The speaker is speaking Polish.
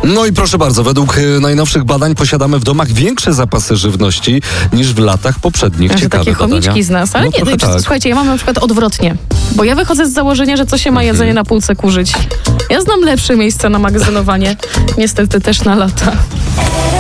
No i proszę bardzo, według najnowszych badań posiadamy w domach większe zapasy żywności niż w latach poprzednich. Że Ciekawe takie badania. chomiczki z nas. Ale No, trochę tak. Słuchajcie, ja mam na przykład odwrotnie. Bo ja wychodzę z założenia, że co się ma jedzenie na półce kurzyć. Ja znam lepsze miejsca na magazynowanie. Niestety też na lata.